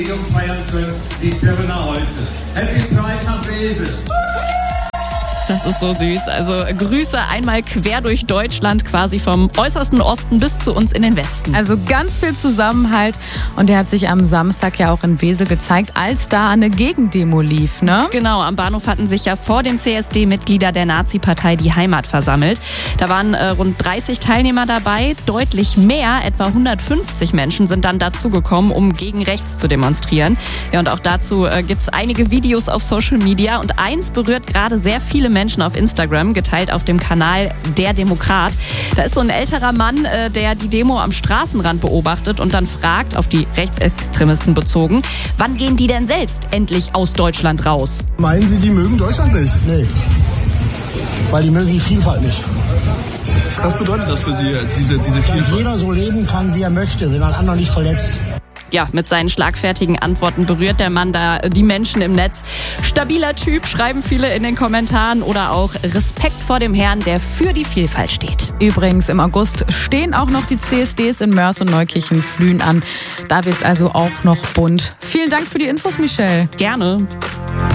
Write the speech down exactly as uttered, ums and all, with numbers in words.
feiern können wie Pirna heute. Happy Pride nach Wesel! Das ist so süß. Also Grüße einmal quer durch Deutschland, quasi vom äußersten Osten bis zu uns in den Westen. Also ganz viel Zusammenhalt. Und der hat sich am Samstag ja auch in Wesel gezeigt, als da eine Gegendemo lief, ne? Genau, am Bahnhof hatten sich ja vor dem C S D Mitglieder der Nazi-Partei Die Heimat versammelt. Da waren äh, rund dreißig Teilnehmer dabei. Deutlich mehr, etwa hundertfünfzig Menschen sind dann dazugekommen, um gegen rechts zu demonstrieren. Ja, und auch dazu äh, gibt es einige Videos auf Social Media. Und eins berührt gerade sehr viele Menschen auf Instagram, geteilt auf dem Kanal Der Demokrat. Da ist so ein älterer Mann, äh, der die Demo am Straßenrand beobachtet und dann fragt, auf die Rechtsextremisten bezogen, wann gehen die denn selbst endlich aus Deutschland raus? Meinen Sie, die mögen Deutschland nicht? Nee, weil die mögen die Vielfalt nicht. Was bedeutet das für Sie, diese, diese Vielfalt? Dass jeder so leben kann, wie er möchte, wenn man anderen nicht verletzt. Ja, mit seinen schlagfertigen Antworten berührt der Mann da die Menschen im Netz. Stabiler Typ, schreiben viele in den Kommentaren, oder auch Respekt vor dem Herrn, der für die Vielfalt steht. Übrigens, im August stehen auch noch die C S Ds in Moers und Neukirchen-Flühen an. Da wird's also auch noch bunt. Vielen Dank für die Infos, Michelle. Gerne.